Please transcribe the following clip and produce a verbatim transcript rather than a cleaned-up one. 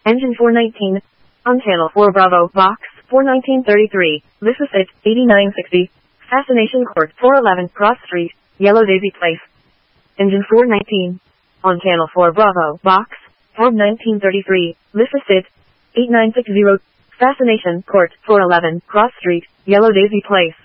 Engine four nineteen. On channel four Bravo, box four nineteen thirty-three. This is it, eighty-nine sixty. Fascination Court, four eleven, Cross Street, Yellow Daisy Place. Engine four nineteen. On channel four Bravo, box four nineteen thirty-three. This is it, eighty-nine sixty. Fascination Court, four eleven, Cross Street, Yellow Daisy Place.